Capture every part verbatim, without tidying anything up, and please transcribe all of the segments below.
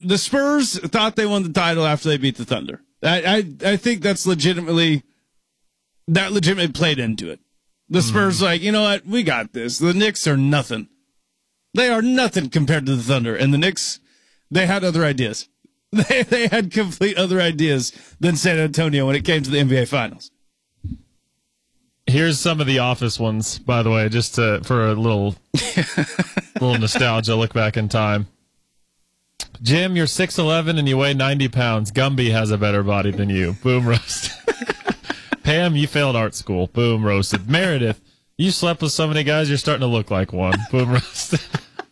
the Spurs thought they won the title after they beat the Thunder. I, I, I think that's legitimately, that legitimately played into it. The Spurs mm. like, you know what? We got this. The Knicks are nothing. They are nothing compared to the Thunder. And the Knicks, they had other ideas. They, they had complete other ideas than San Antonio when it came to the N B A Finals. Here's some of the Office ones, by the way, just to, for a little, little nostalgia look back in time. Jim, you're six eleven and you weigh ninety pounds. Gumby has a better body than you. Boom, roasted. Pam, you failed art school. Boom, roasted. Meredith, you slept with so many guys, you're starting to look like one. Boom, roasted.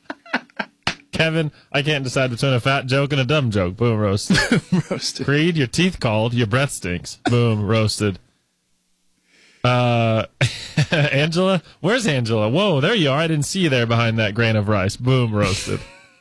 Kevin, I can't decide between a fat joke and a dumb joke. Boom, roasted. Roasted. Creed, your teeth called. Your breath stinks. Boom, roasted. Uh, Angela, where's Angela? Whoa, there you are. I didn't see you there behind that grain of rice. Boom, roasted.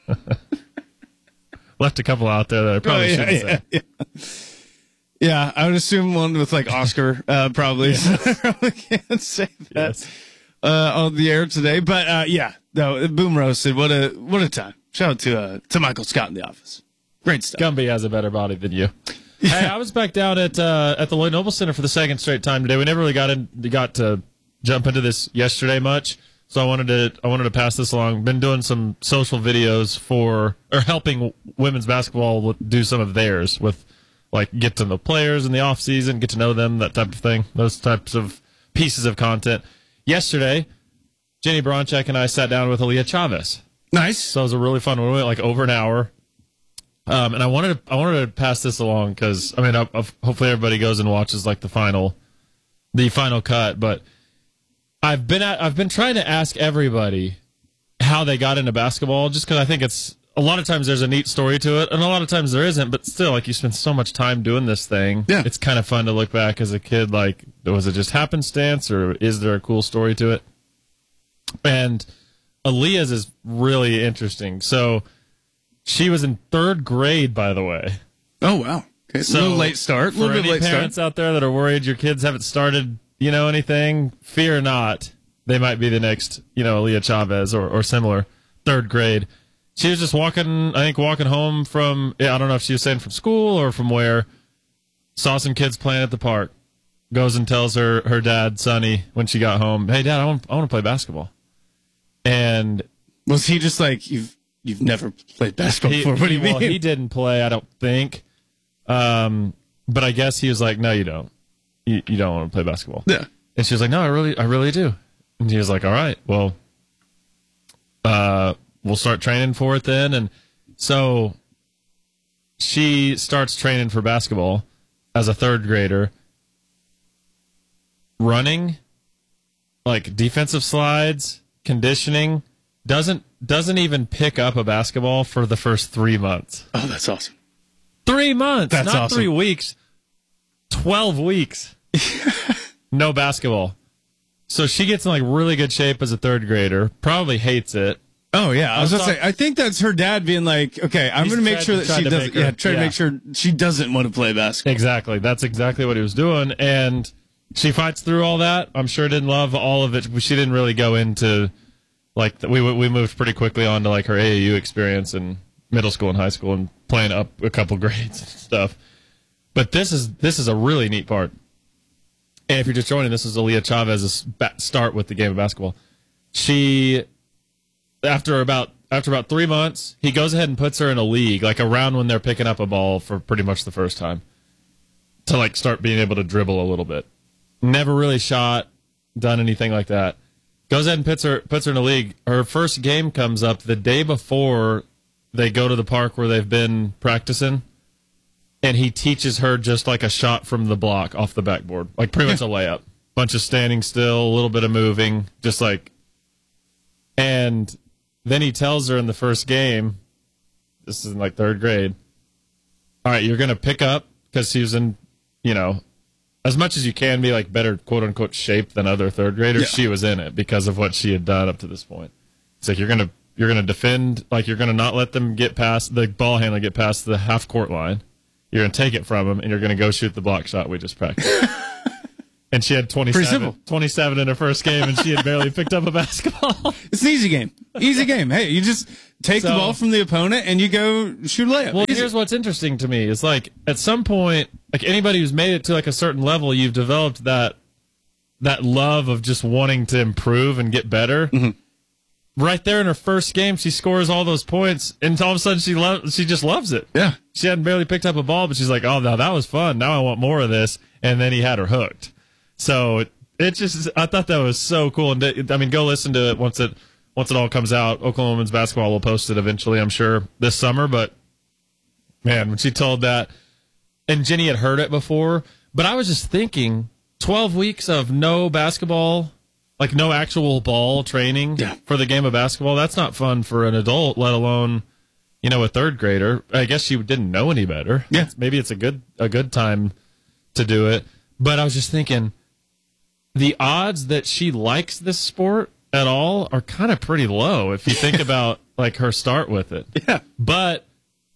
Left a couple out there that I probably oh, yeah, shouldn't yeah, say. Yeah. yeah, I would assume one with like Oscar, uh, probably. Yes. So I probably can't say that yes. uh, on the air today. But uh, yeah, no, boom roasted. What a what a time! Shout out to uh, to Michael Scott in the office. Great stuff. Gumby has a better body than you. Yeah. Hey, I was back down at uh, at the Lloyd Noble Center for the second straight time today. We never really got in, got to jump into this yesterday much. So I wanted to I wanted to pass this along. Been doing some social videos for or helping women's basketball do some of theirs with like get to know players in the off season, get to know them, that type of thing. Those types of pieces of content. Yesterday, Jenny Bronchek and I sat down with Aaliyah Chavez. Nice. So it was a really fun one. We went like over an hour. Um, and I wanted to I wanted to pass this along because I mean I, I, hopefully everybody goes and watches like the final the final cut, but. I've been at, I've been trying to ask everybody how they got into basketball, just because I think it's a lot of times there's a neat story to it, and a lot of times there isn't. But still, like you spend so much time doing this thing, yeah. It's kind of fun to look back as a kid. Like, was it just happenstance, or is there a cool story to it? And Aaliyah's is really interesting. So she was in third grade, by the way. Oh wow! Okay, so, a little late start. A little for bit any late parents start. out there that are worried your kids haven't started. You know anything? Fear not. They might be the next, you know, Aaliyah Chavez or, or similar, third grade. She was just walking, I think, walking home from, yeah, I don't know if she was saying from school or from where, saw some kids playing at the park, goes and tells her, her dad, Sonny, when she got home, hey, Dad, I want, I want to play basketball. And was he just like, you've you've never played basketball he, before? What do you he, well, mean? he didn't play, I don't think. Um, but I guess he was like, no, you don't. You, you don't want to play basketball. Yeah. And she was like, no, I really, I really do. And he was like, all right, well, uh, we'll start training for it then. And so she starts training for basketball as a third grader, running, like defensive slides, conditioning, doesn't doesn't even pick up a basketball for the first three months. Oh, that's awesome. Three months, that's not awesome. Three weeks, twelve weeks. No basketball. So she gets in like really good shape as a third grader. Probably hates it. Oh yeah, I was I gonna say. I think that's her dad being like, "Okay, I'm going to make sure that she doesn't." Yeah, try to make sure she doesn't want to play basketball. Exactly. That's exactly what he was doing, and she fights through all that. I'm sure didn't love all of it. She didn't really go into like we we moved pretty quickly on to like her A A U experience in middle school and high school and playing up a couple grades and stuff. But this is this is a really neat part. And if you're just joining, this is Aaliyah Chavez's start with the game of basketball. She, after about after about three months, he goes ahead and puts her in a league, like around when they're picking up a ball for pretty much the first time, to like start being able to dribble a little bit. Never really shot, done anything like that. Goes ahead and puts her puts her in a league. Her first game comes up the day before they go to the park where they've been practicing. And he teaches her just like a shot from the block off the backboard. Like pretty much a layup. Bunch of standing still, a little bit of moving, just like. And then he tells her in the first game, this is in like third grade, all right, you're going to pick up, because she was in, you know, as much as you can be like better quote unquote shape than other third graders, yeah. She was in it because of what she had done up to this point. It's like you're going to you're going to defend, like you're going to not let them get past, the ball handler get past the half court line. You're going to take it from him, and you're going to go shoot the block shot we just practiced. and she had Pretty twenty-seven, simple. twenty-seven in her first game, and she had barely picked up a basketball. It's an easy game. Easy game. Hey, you just take So- the ball from the opponent and you go shoot a layup. Well, Easy. here's what's interesting to me is like at some point, like anybody who's made it to like a certain level, you've developed that that love of just wanting to improve and get better. Mm-hmm. Right there in her first game, she scores all those points, and all of a sudden she lo- she just loves it. Yeah. She hadn't barely picked up a ball, but she's like, "Oh, now that was fun. Now I want more of this." And then he had her hooked. So it, it just, I thought that was so cool. And it, I mean, go listen to it once it once it all comes out. Oklahoma women's basketball will post it eventually, I'm sure, this summer. But man, when she told that, and Jenny had heard it before, but I was just thinking, twelve weeks of no basketball, like no actual ball training Yeah. for the game of basketball. That's not fun for an adult, let alone, you know, a third grader. I guess she didn't know any better. Yeah. It's- maybe it's a good a good time to do it. But I was just thinking, the odds that she likes this sport at all are kind of pretty low if you think about like her start with it. Yeah. But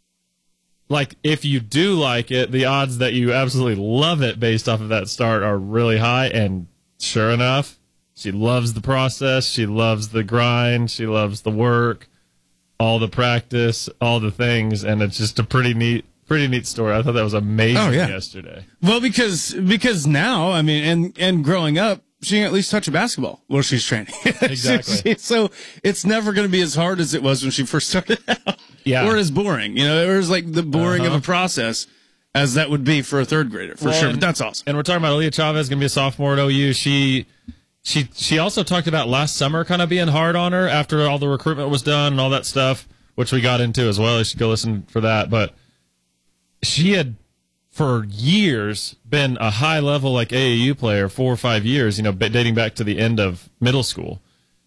like if you do like it, the odds that you absolutely love it based off of that start are really high. And sure enough, she loves the process. She loves the grind. She loves the work, all the practice, all the things. And it's just a pretty neat, pretty neat story. I thought that was amazing Oh, yeah. yesterday. Well, because because now, I mean, and and growing up, she can at least touch a basketball while she's training. Exactly. So it's never going to be as hard as it was when she first started out. Yeah. Or as boring. You know, or as like the boring Uh-huh. of a process as that would be for a third grader, for Well, sure. and- But that's awesome. And we're talking about Aaliyah Chavez, going to be a sophomore at O U. She, she, she also talked about last summer kind of being hard on her after all the recruitment was done and all that stuff, which we got into as well. You should go listen for that. But she had, for years, been a high level like A A U player, four or five years, you know, dating back to the end of middle school.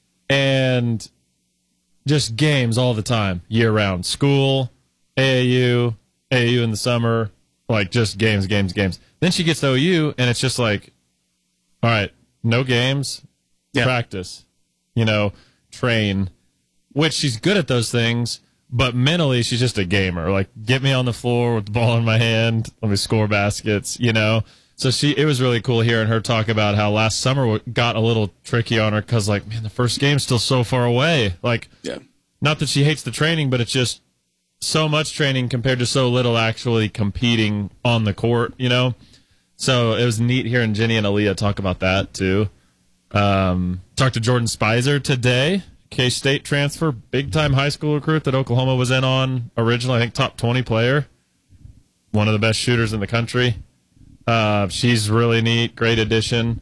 And just games all the time, year round. School, A A U, A A U in the summer, like just games, games, games. Then she gets to O U, and it's just like, all right, no games, Yeah. practice, you know, train, which she's good at those things, but mentally she's just a gamer. Like, get me on the floor with the ball in my hand, let me score baskets, you know. So she, it was really cool hearing her talk about how last summer got a little tricky on her because, like, man, the first game's still so far away. Like, Yeah. not that she hates the training, but it's just so much training compared to so little actually competing on the court, you know? So it was neat hearing Jenny and Aaliyah talk about that, too. Um, talked to Jordan Spicer today, K-State transfer, big-time high school recruit that Oklahoma was in on originally, I think top twenty player, one of the best shooters in the country. Uh, she's really neat, great addition.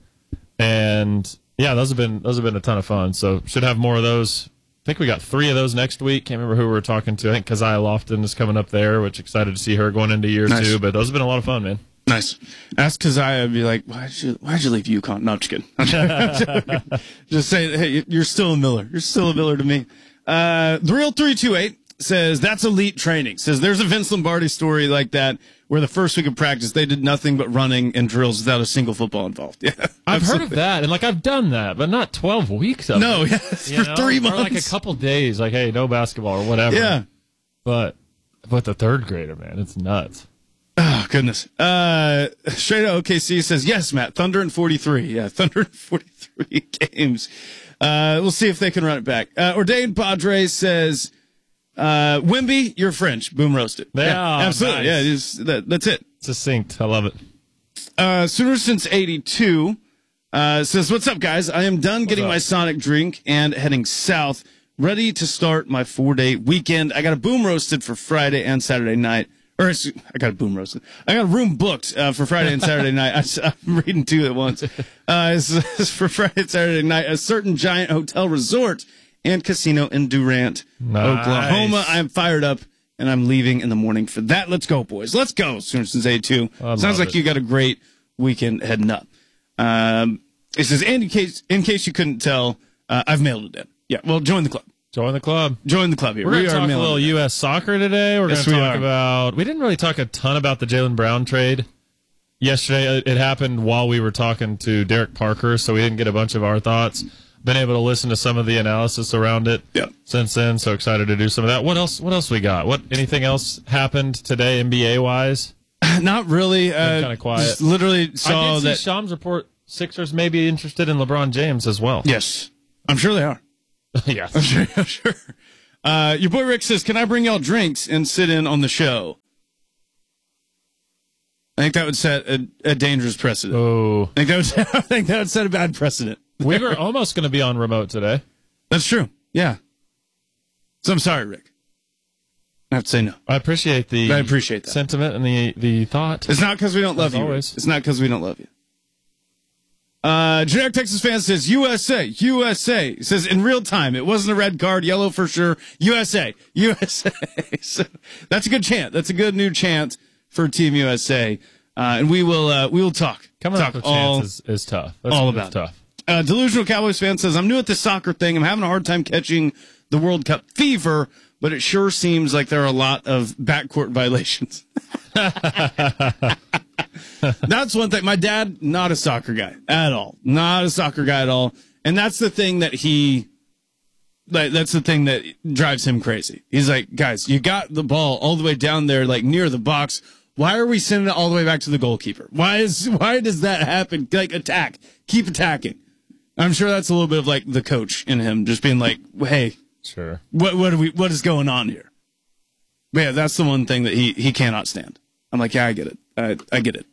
And, yeah, those have been those have been a ton of fun. So should have more of those. I think we got three of those next week. Can't remember who we were talking to. I think Keziah Lofton is coming up there, which excited to see her going into year Nice. two. But those have been a lot of fun, man. Nice. Ask Keziah, be like, why'd you, why'd you leave UConn? No, I'm just kidding. I'm joking. Just say, hey, you're still a Miller. You're still a Miller to me. Uh, the real three two eight says, that's elite training. Says, there's a Vince Lombardi story like that where the first week of practice, they did nothing but running and drills without a single football involved. Yeah. I've heard absolutely. of that, and like I've done that, but not twelve weeks of No, it. yes, You for know? three Or like a months. couple days, like, hey, no basketball or whatever. Yeah. But but the third grader, man, it's nuts. Oh, goodness. Uh, straight out O K C says, yes, Matt, Thunder and forty-three. Yeah, Thunder and forty-three games. Uh, we'll see if they can run it back. Uh, Ordained Padre says, uh, Wimby, you're French. Boom roasted. Yeah, absolutely. nice. Yeah, it is, that, that's it. Succinct. I love it. Uh, Sooner since eighty-two, uh, says, what's up, guys? I am done getting up? my Sonic drink and heading south, ready to start my four-day weekend. I got a boom roasted for Friday and Saturday night. Or it's- I got a boom roasted. I got a room booked uh, for Friday and Saturday night. I, I'm reading two at once. Uh, it's, it's for Friday and Saturday night. A certain giant hotel resort and casino in Durant, Nice. Oklahoma. I'm fired up, and I'm leaving in the morning for that. Let's go, boys. Let's go. Sooner since eighty-two. I love Sounds like it. you got a great weekend heading up. Um, it says, and in case in case you couldn't tell, uh, I've mailed it in. Yeah, well, join the club. Join the club. Join the club here. We're going We to are talk a mailing little it in. U S soccer today. We're Yes, going to we talk are. about. We didn't really talk a ton about the Jaylen Brown trade yesterday. It, it happened while we were talking to Derek Parker, so we didn't get a bunch of our thoughts. Been able to listen to some of the analysis around it Yeah. since then. So excited to do some of that. What else? What else we got? What anything else happened today N B A wise? Not really. Uh, kinda quiet. Just literally I saw did see that. Shams report Sixers may be interested in LeBron James as well. Yes. I'm sure they are. Yeah. I'm sure. I'm sure. Uh, your boy Rick says, can I bring y'all drinks and sit in on the show? I think that would set a, a dangerous precedent. Oh. I think that would, I think that would set a bad precedent. We were almost going to be on remote today. That's true. Yeah. So I'm sorry, Rick. I have to say no. I appreciate the I appreciate that. sentiment and the, the thought. It's not because we don't love As you. always. Rick. It's not because we don't love you. Uh, generic Texas fan says U S A, U S A. He says in real time, it wasn't a red card, yellow for sure. U S A, U S A. So that's a good chant. That's a good new chant for Team U S A. Uh, and we will, uh, we will talk. Coming talk up with all, chance is, is tough. That's all that's about tough. it. Uh, Delusional Cowboys fan says, I'm new at this soccer thing. I'm having a hard time catching the World Cup fever, but it sure seems like there are a lot of backcourt violations. That's one thing. My dad, not a soccer guy at all. Not a soccer guy at all. And that's the thing that he, like, that's the thing that drives him crazy. He's like, guys, you got the ball all the way down there, like near the box. Why are we sending it all the way back to the goalkeeper? Why is, why does that happen? Like, attack. Keep attacking. I'm sure that's a little bit of like the coach in him just being like, hey, sure. What, what are we, what is going on here? But yeah, that's the one thing that he, he cannot stand. I'm like, yeah, I get it. I, I get it.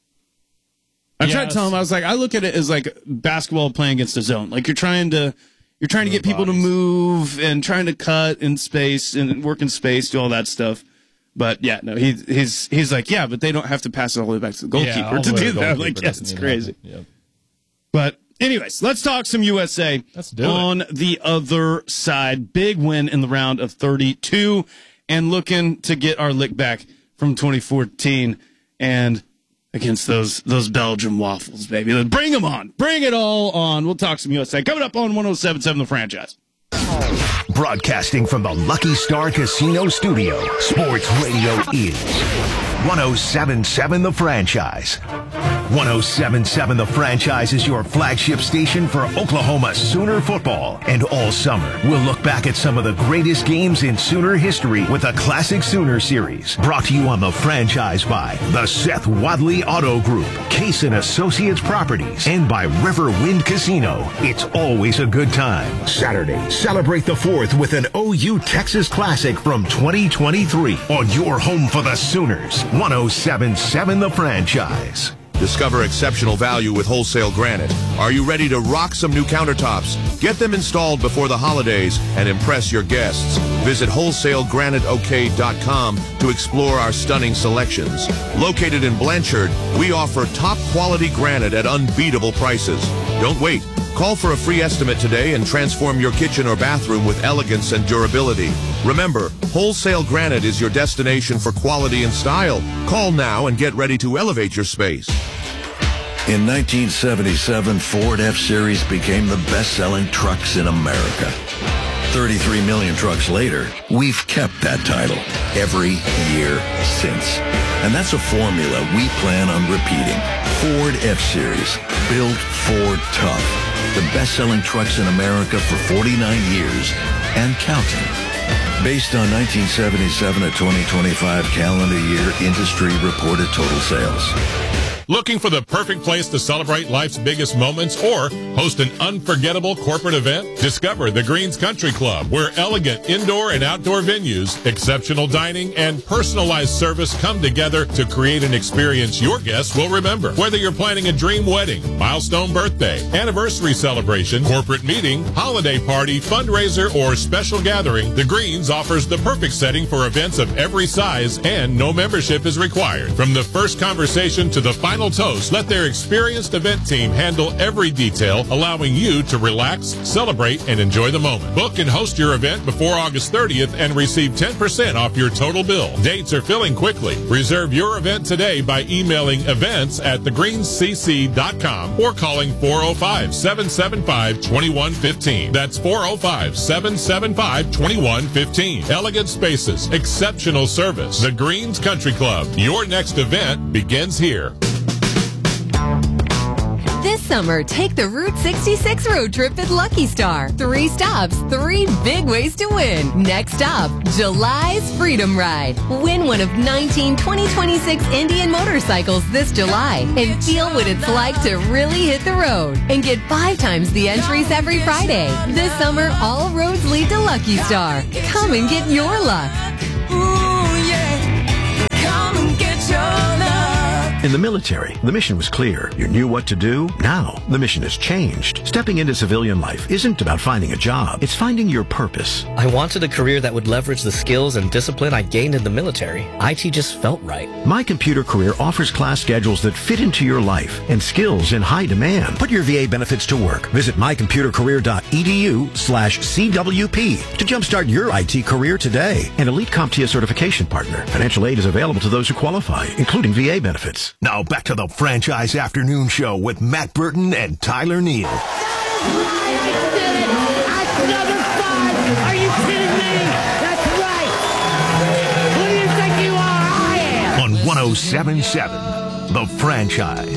I yeah, tried to tell him, I was like, I look at it as like basketball playing against a zone. Like you're trying to, you're trying to get people bodies. to move and trying to cut in space and work in space, do all that stuff. But yeah, no, he, he's, he's like, yeah, but they don't have to pass it all the way back to the goalkeeper yeah, to the do the that. goalkeeper Like, yes, doesn't it's need crazy. to happen. Yep. But anyways, let's talk some U S A. Let's do it. On the other side, big win in the round of thirty-two and looking to get our lick back from twenty fourteen and against those those Belgium Waffles, baby. Let's bring them on. Bring it all on. We'll talk some U S A. Coming up on one oh seven point seven The Franchise. Broadcasting from the Lucky Star Casino Studio, Sports Radio is one oh seven point seven The Franchise. one oh seven point seven The Franchise is your flagship station for Oklahoma Sooner football. And all summer, we'll look back at some of the greatest games in Sooner history with a Classic Sooner series. Brought to you on The Franchise by the Seth Wadley Auto Group, Case and Associates Properties, and by Riverwind Casino. It's always a good time. Saturday, celebrate the fourth with an O U Texas Classic from twenty twenty-three on your home for the Sooners. one oh seven point seven The Franchise. Discover exceptional value with Wholesale Granite. Are you ready to rock some new countertops? Get them installed before the holidays and impress your guests. Visit wholesale granite o k dot com to explore our stunning selections. Located in Blanchard, we offer top quality granite at unbeatable prices. Don't wait. Call for a free estimate today and transform your kitchen or bathroom with elegance and durability. Remember, Wholesale Granite is your destination for quality and style. Call now and get ready to elevate your space. In nineteen seventy-seven, Ford F-Series became the best-selling trucks in America. thirty-three million trucks later, we've kept that title every year since. And that's a formula we plan on repeating. Ford F-Series, built Ford tough. The best-selling trucks in America for forty-nine years and counting. Based on nineteen seventy-seven to twenty twenty-five calendar year industry reported total sales. Looking for the perfect place to celebrate life's biggest moments or host an unforgettable corporate event? Discover the Greens Country Club, where elegant indoor and outdoor venues, exceptional dining, and personalized service come together to create an experience your guests will remember. Whether you're planning a dream wedding, milestone birthday, anniversary celebration, corporate meeting, holiday party, fundraiser, or special gathering, the Greens offers the perfect setting for events of every size, and no membership is required. From the first conversation to the final toast, let their experienced event team handle every detail, allowing you to relax, celebrate, and enjoy the moment. Book and host your event before August thirtieth and receive ten percent off your total bill. Dates are filling quickly. Reserve your event today by emailing events at the greens c c dot com or calling four oh five, seven seven five, two one one five. That's four oh five, seven seven five, two one one five. Elegant spaces, exceptional service. The Greens Country Club. Your next event begins here. This summer, take the Route sixty-six road trip at Lucky Star. Three stops, three big ways to win. Next stop, July's Freedom Ride. Win one of nineteen twenty twenty-six Indian motorcycles this July and feel what it's like to really hit the road. And get five times the entries every Friday. This summer, all roads lead to Lucky Star. Come and get your luck. In the military, the mission was clear. You knew what to do. Now, the mission has changed. Stepping into civilian life isn't about finding a job. It's finding your purpose. I wanted a career that would leverage the skills and discipline I gained in the military. I T just felt right. My Computer Career offers class schedules that fit into your life and skills in high demand. Put your V A benefits to work. Visit mycomputercareer.edu slash CWP to jumpstart your I T career today. An Elite CompTIA certification partner. Financial aid is available to those who qualify, including V A benefits. Now back to the Franchise Afternoon Show with Matt Burton and Tyler Neal. Are you kidding me? That's right. Who do you think you are? I am. On one oh seven point seven, The Franchise.